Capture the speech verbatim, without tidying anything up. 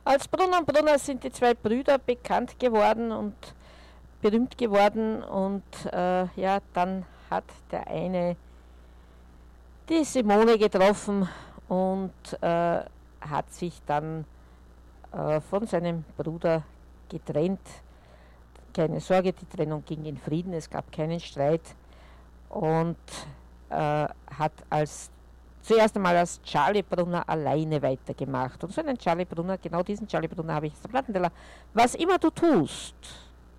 Als Brunner und Brunner sind die zwei Brüder bekannt geworden und berühmt geworden und äh, ja, dann hat der eine die Simone getroffen und äh, hat sich dann äh, von seinem Bruder getrennt. Keine Sorge, die Trennung ging in Frieden, es gab keinen Streit und äh, hat als zuerst einmal als Charlie Brunner alleine weitergemacht. Und so einen Charlie Brunner, genau diesen Charlie Brunner habe ich auf der Plattenteller. Was immer du tust.